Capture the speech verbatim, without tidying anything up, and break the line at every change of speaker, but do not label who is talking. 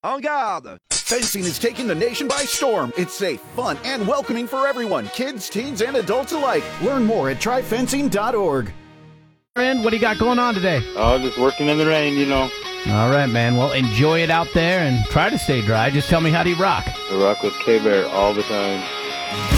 En garde! Fencing is taking the nation by storm. It's safe, fun, and welcoming for everyone, kids, teens, and adults alike. Learn more at try fencing dot org.
What do you got going on today?
Oh, just working in the rain, you know.
All right, man. Well, enjoy it out there and try to stay dry. Just tell me, how do you rock?
I rock with K-Bear all the time.